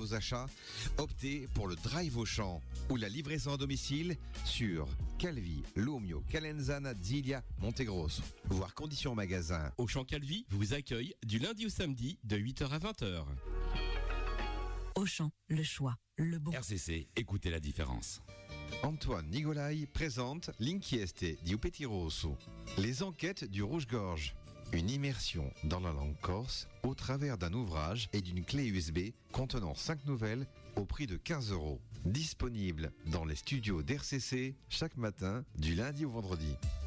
vos achats, optez pour le Drive Auchan ou la livraison à domicile sur Calvi, Lumio, Calenzana, Ziglia, Montegrosso. Voir conditions magasin. Auchan Calvi vous accueille du lundi au samedi de 8h à 20h. Auchan, le choix, le bon. RCC, écoutez la différence. Antoine Nigolai présente L'inchieste di Petit Rosso, les enquêtes du Rouge-Gorge. Une immersion dans la langue corse au travers d'un ouvrage et d'une clé USB contenant 5 nouvelles au prix de 15 €. Disponible dans les studios d'RCC chaque matin du lundi au vendredi.